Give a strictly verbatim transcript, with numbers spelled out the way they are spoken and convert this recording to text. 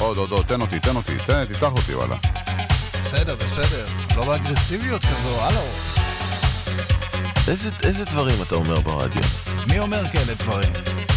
עוד, עוד, עוד, תן אותי, תן אותי, תן, תתח אותי, וואלה. בסדר, בסדר. לא באגרסיביות כזו, הלו. איזה, איזה דברים אתה אומר ברדיו? מי אומר כאלה דברים?